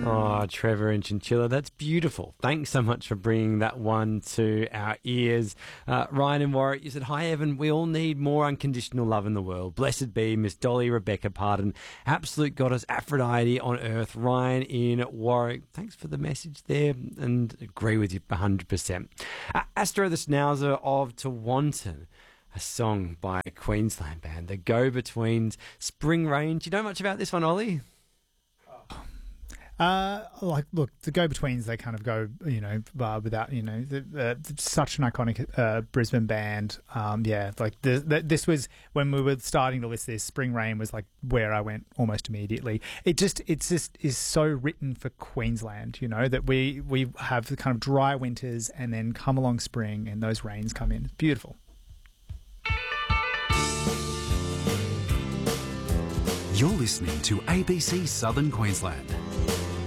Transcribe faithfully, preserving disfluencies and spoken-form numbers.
Oh, Trevor and Chinchilla, that's beautiful. Thanks so much for bringing that one to our ears. Uh, Ryan and Warwick, you said, hi, Evan, we all need more unconditional love in the world. Blessed be Miss Dolly Rebecca Pardon, absolute goddess Aphrodite on earth. Ryan in Warwick, thanks for the message there, and agree with you one hundred percent. Uh, Astro the Schnauzer of Tewantin, a song by a Queensland band, the Go-Betweens, Spring Rain. Do you know much about this one, Ollie? Uh, like, look, the Go-Betweens, they kind of go, you know, uh, without, you know, the, uh, such an iconic uh, Brisbane band. Um, yeah, like the, the, this was when we were starting to list this. Spring Rain was like where I went almost immediately. It just, it's just is so written for Queensland, you know, that we we have the kind of dry winters and then come along spring and those rains come in. It's beautiful. You're listening to A B C Southern Queensland.